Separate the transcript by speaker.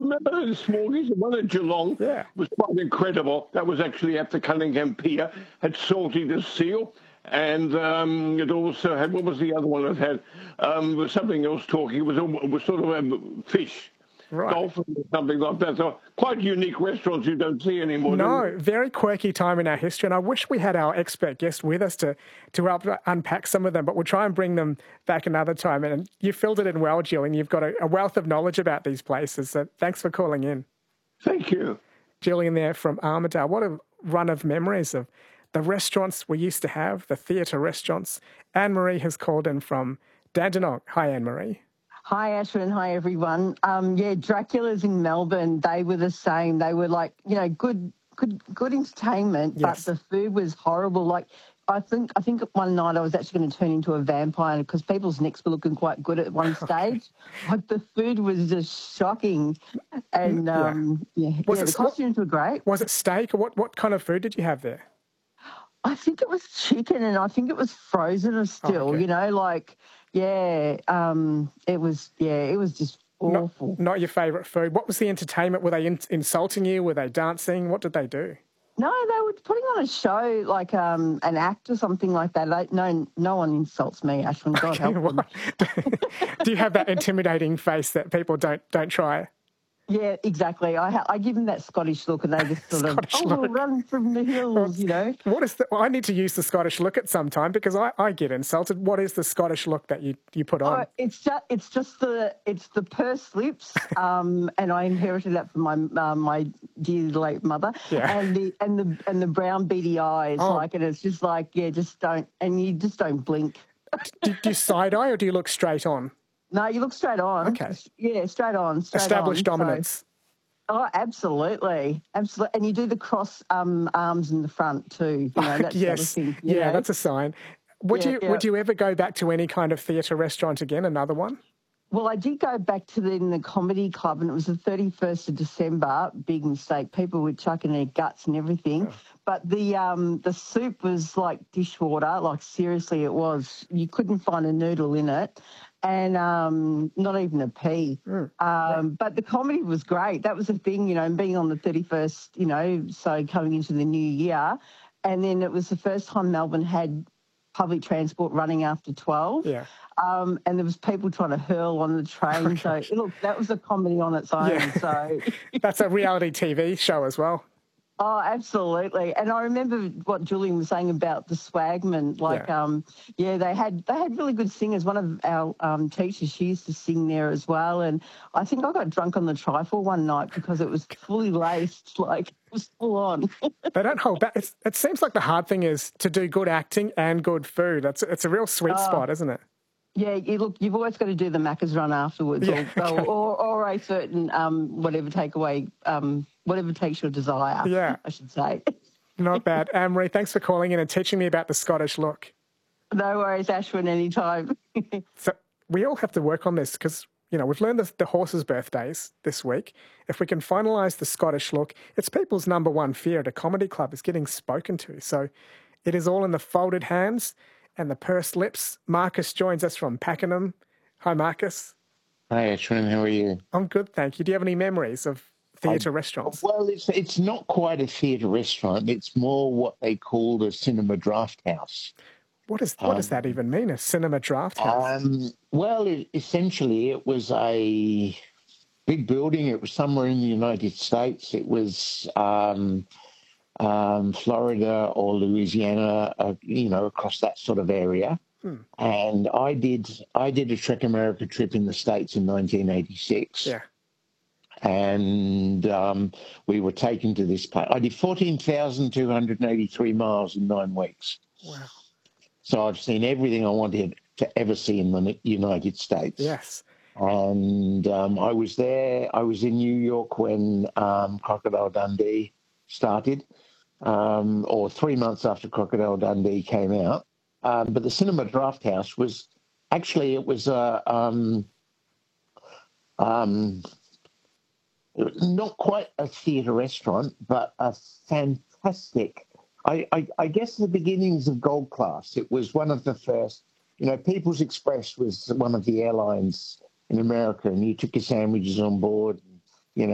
Speaker 1: remember the Smallies, the one at Geelong
Speaker 2: Yeah.
Speaker 1: was quite incredible. That was actually at the Cunningham Pier, had Salty the seal, and it also had, what was the other one it had? Was something else talking. It was sort of fish.
Speaker 2: Right.
Speaker 1: Dolphin or something like that. So quite unique restaurants you don't see anymore.
Speaker 2: No, very quirky time in our history. And I wish we had our expert guest with us to help unpack some of them, but we'll try and bring them back another time. And you filled it in well, Jill, and you've got a wealth of knowledge about these places. So thanks for calling in.
Speaker 1: Thank you.
Speaker 2: Gillian there from Armidale. What a run of memories of the restaurants we used to have, the theatre restaurants. Anne-Marie has called in from Dandenong. Hi, Anne-Marie.
Speaker 3: Hi, Ashwin. Hi, everyone. Dracula's in Melbourne, they were the same. They were like, good entertainment,
Speaker 2: Yes.
Speaker 3: but the food was horrible. Like, I think one night I was actually going to turn into a vampire because people's necks were looking quite good at one stage. Like, the food was just shocking. And, the costumes were great.
Speaker 2: Was it steak or what kind of food did you have there?
Speaker 3: I think it was chicken and I think it was frozen still, it was just awful.
Speaker 2: Not your favourite food. What was the entertainment? Were they insulting you? Were they dancing? What did they do?
Speaker 3: No, they were putting on a show, like an act or something like that. No one insults me, Ashwin. God help them.
Speaker 2: Do you have that intimidating face that people don't try?
Speaker 3: Yeah, exactly. I give them that Scottish look and they just sort of, run from the hills,
Speaker 2: What is I need to use the Scottish look at some time because I get insulted. What is the Scottish look that you put on?
Speaker 3: It's the pursed lips, and I inherited that from my dear late mother.
Speaker 2: Yeah.
Speaker 3: And the brown beady eyes, and it's just like, you just don't blink.
Speaker 2: Do you side eye or do you look straight on?
Speaker 3: No, you look straight on.
Speaker 2: Okay.
Speaker 3: Yeah, straight on.
Speaker 2: Established dominance.
Speaker 3: So, absolutely. Absolutely. And you do the cross arms in the front too. That's
Speaker 2: yes.
Speaker 3: Thing,
Speaker 2: that's a sign. Would you ever go back to any kind of theatre restaurant again, another one?
Speaker 3: Well, I did go back to the comedy club and it was the 31st of December. Big mistake. People were chucking their guts and everything. Oh. But the soup was like dishwater. Like, seriously, it was. You couldn't find a noodle in it. And not even a pea. But the comedy was great. That was the thing, being on the 31st, so coming into the new year. And then it was the first time Melbourne had public transport running after 12.
Speaker 2: Yeah.
Speaker 3: And there was people trying to hurl on the train. So, look, that was a comedy on its own.
Speaker 2: Yeah.
Speaker 3: So
Speaker 2: that's a reality TV show as well.
Speaker 3: Oh, absolutely. And I remember what Julian was saying about the Swagman. They had really good singers. One of our teachers, she used to sing there as well. And I think I got drunk on the trifle one night because it was fully laced, like it was full on.
Speaker 2: They don't hold back. It seems like the hard thing is to do good acting and good food. It's a real sweet spot, isn't it?
Speaker 3: Yeah, you've always got to do the Macca's run afterwards, or a certain whatever takeaway, whatever takes your desire.
Speaker 2: Yeah,
Speaker 3: I should say.
Speaker 2: Not bad, Anne-Marie. Thanks for calling in and teaching me about the Scottish look.
Speaker 3: No worries, Ashwin. Anytime.
Speaker 2: So we all have to work on this because we've learned the horses' birthdays this week. If we can finalise the Scottish look, it's people's number one fear at a comedy club is getting spoken to. So it is all in the folded hands and the pursed lips. Marcus joins us from Pakenham. Hi, Marcus.
Speaker 4: Hi, Ashwin. How are you?
Speaker 2: I'm good, thank you. Do you have any memories of theatre restaurants?
Speaker 4: Well, it's not quite a theatre restaurant. It's more what they called a cinema draft house.
Speaker 2: What does that even mean, a cinema draft house?
Speaker 4: Essentially, it was a big building. It was somewhere in the United States. It was Florida or Louisiana, across that sort of area. And I did a Trek America trip in the States in 1986.
Speaker 2: Yeah.
Speaker 4: And we were taken to this place. I did 14,283 miles in 9 weeks.
Speaker 2: Wow.
Speaker 4: So I've seen everything I wanted to ever see in the United States.
Speaker 2: Yes.
Speaker 4: And I was there. I was in New York when Crocodile Dundee started, or 3 months after Crocodile Dundee came out. But the Cinema Draft House was actually, it was not quite a theatre restaurant, but a fantastic, I guess the beginnings of Gold Class. It was one of the first, People's Express was one of the airlines in America, and you took your sandwiches on board